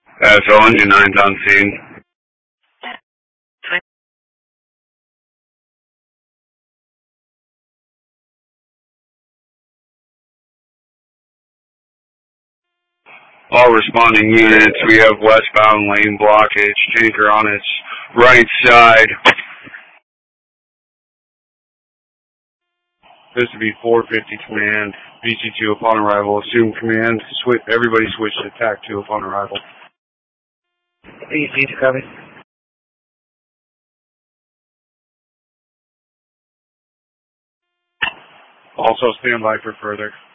So engine 9's on scene. All responding units, we have westbound lane blockage, tanker on its right side. This would be 450 command, BC2 upon arrival, assume command, everybody switch to TAC 2 upon arrival. BC2 copy. Also stand by for further.